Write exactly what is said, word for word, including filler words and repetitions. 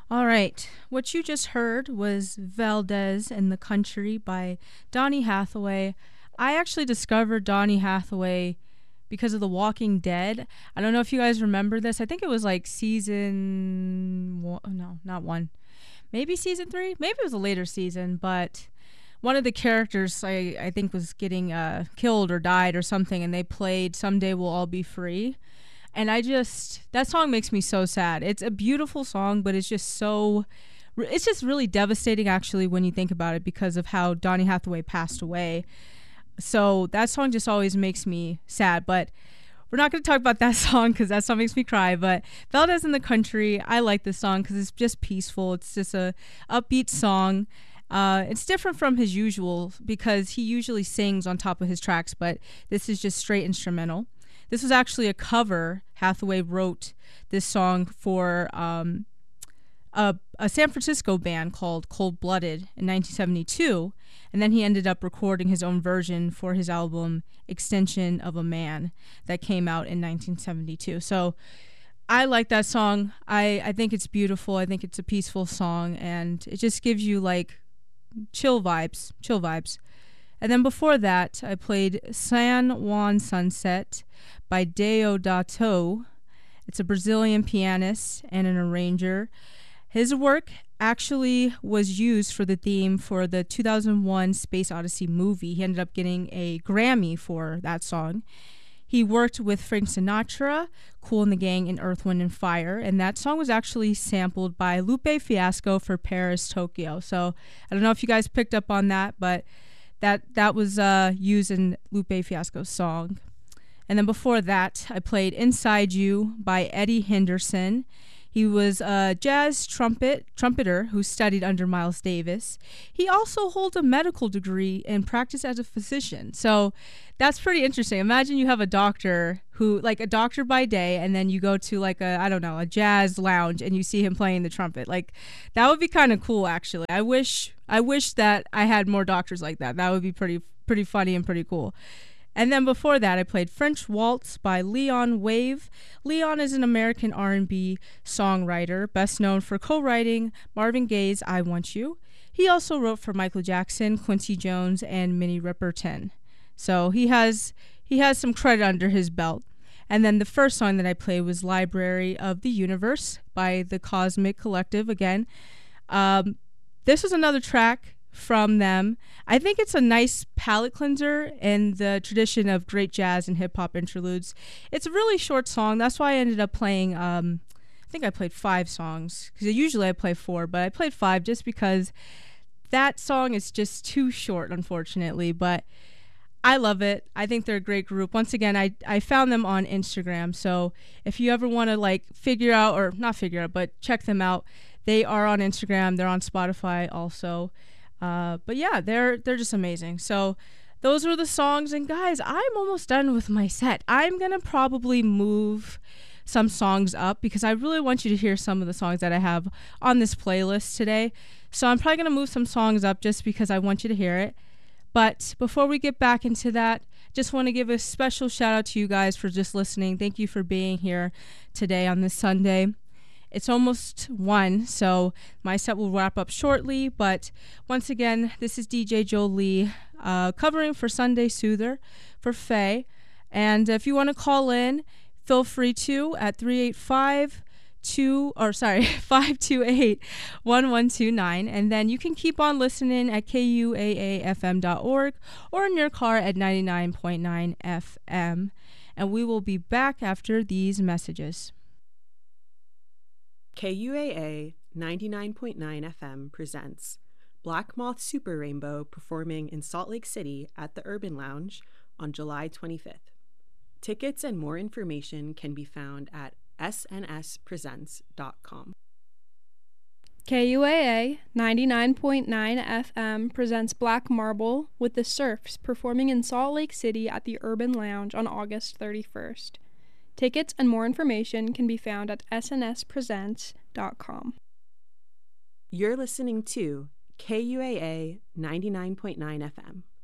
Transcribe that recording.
All right. What you just heard was Valdez in the Country by Donny Hathaway. I actually discovered Donny Hathaway because of The Walking Dead. I don't know if you guys remember this. I think it was like season one, no, not one. Maybe season three. Maybe it was a later season, but one of the characters I, I think was getting uh, killed or died or something, and they played Someday We'll All Be Free. And I just, that song makes me so sad. It's a beautiful song, but it's just so, it's just really devastating actually when you think about it because of how Donny Hathaway passed away. So that song just always makes me sad, but we're not going to talk about that song because that song makes me cry. But Valdez in the Country, I like this song because it's just peaceful. It's just a upbeat song. Uh, it's different from his usual because he usually sings on top of his tracks, but this is just straight instrumental. This was actually a cover. Hathaway wrote this song for um, a, a San Francisco band called Cold Blooded in nineteen seventy-two, and then he ended up recording his own version for his album Extension of a Man that came out in nineteen seventy-two. So I like that song. I, I think it's beautiful. I think it's a peaceful song, and it just gives you like chill vibes, chill vibes. And then before that, I played San Juan Sunset by Deodato. It's a Brazilian pianist and an arranger. His work actually was used for the theme for the two thousand one Space Odyssey movie. He ended up getting a Grammy for that song. He worked with Frank Sinatra, Kool and the Gang, and Earth, Wind and Fire, and that song was actually sampled by Lupe Fiasco for Paris, Tokyo. So I don't know if you guys picked up on that, but that that was uh, used in Lupe Fiasco's song. And then before that, I played Inside You by Eddie Henderson. He was a jazz trumpet trumpeter who studied under Miles Davis. He also holds a medical degree and practiced as a physician. So that's pretty interesting. Imagine you have a doctor who, like a doctor by day, and then you go to like a, I don't know, a jazz lounge and you see him playing the trumpet. Like that would be kind of cool, actually. I wish, I wish that I had more doctors like that. That would be pretty, pretty funny and pretty cool. And then before that, I played French Waltz by Leon Wave. Leon is an American R and B songwriter, best known for co-writing Marvin Gaye's I Want You. He also wrote for Michael Jackson, Quincy Jones, and Minnie Riperton. So he has he has some credit under his belt. And then the first song that I played was Library of the Universe by the Cosmic Collective again. Um, this was another track from them. I think it's a nice palate cleanser in the tradition of great jazz and hip-hop interludes. It's a really short song. That's why I ended up playing, um, I think I played five songs, because usually I play four, but I played five just because that song is just too short, unfortunately, but I love it. I think they're a great group. Once again, I, I found them on Instagram, so if you ever want to like figure out, or not figure out, but check them out, they are on Instagram. They're on Spotify also. Uh, but yeah, they're they're just amazing. So those were the songs, and guys, I'm almost done with my set. I'm gonna probably move some songs up because I really want you to hear some of the songs that I have on this playlist today. So I'm probably gonna move some songs up just because I want you to hear it. But before we get back into that, just want to give a special shout out to you guys for just listening. Thank you for being here today on this Sunday. It's almost one, so my set will wrap up shortly. But once again, this is D J Jolie uh, covering for Sunday Soother for Faye. And if you want to call in, feel free to at three eight five two or sorry five two eight one one two nine, and then you can keep on listening at K U A A F M dot org or in your car at ninety-nine point nine F M. And we will be back after these messages. K U A A ninety-nine point nine F M presents Black Moth Super Rainbow performing in Salt Lake City at the Urban Lounge on July twenty-fifth. Tickets and more information can be found at S N S presents dot com. K U A A ninety-nine point nine F M presents Black Marble with the Surfs performing in Salt Lake City at the Urban Lounge on August thirty-first. Tickets and more information can be found at S N S presents dot com. You're listening to K U A A ninety-nine point nine F M.